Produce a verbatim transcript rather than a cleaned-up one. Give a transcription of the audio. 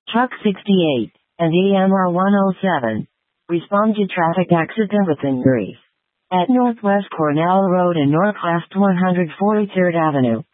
Truck sixty-eight and E M R one oh seven. Respond to traffic accident with injuries. At Northwest Cornell Road and Northwest one hundred forty-third Avenue.